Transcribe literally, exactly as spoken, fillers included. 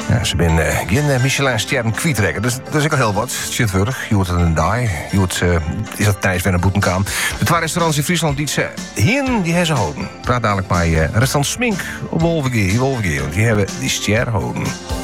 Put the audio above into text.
Ja, ze zijn uh, geen uh, Michelin-sterren kwijtrekken. Dus dat is ook al heel wat. Tjitwurg, je hoort een daai. Je hoort, uh, is dat tijdens weer een boetenkaan. De twee restaurants in Friesland die ze heen, die hebben ze houden. Praat dadelijk bij uh, restaurant Smink op Wolvergee. Wolvergee, want die hebben die ster houden.